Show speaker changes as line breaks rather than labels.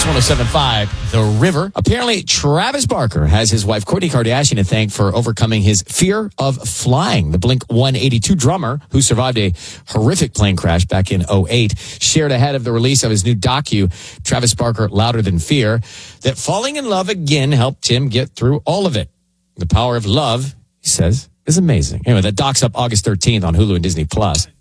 107.5 The River. Apparently, Travis Barker has his wife, Kourtney Kardashian, to thank for overcoming his fear of flying. The Blink-182 drummer, who survived a horrific plane crash back in 2008, shared ahead of the release of his new docu, Travis Barker, Louder Than Fear, that falling in love again helped him get through all of it. The power of love, he says, is amazing. Anyway, that doc's up August 13th on Hulu and Disney+.